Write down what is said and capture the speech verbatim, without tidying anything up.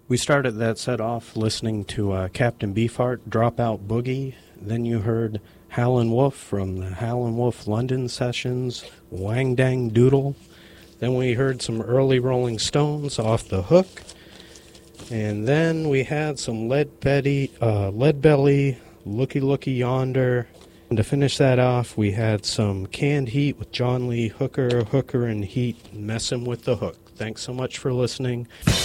We started that set off listening to uh, Captain Beefheart, Dropout Boogie. Then you heard Howlin' Wolf from the Howlin' Wolf London sessions, Wang Dang Doodle. Then we heard some early Rolling Stones, Off the Hook. And then we had some Lead, Betty, uh, Lead Belly, Looky Looky Yonder. And to finish that off, we had some Canned Heat with John Lee Hooker, Hooker and Heat, Messing with the Hook. Thanks so much for listening.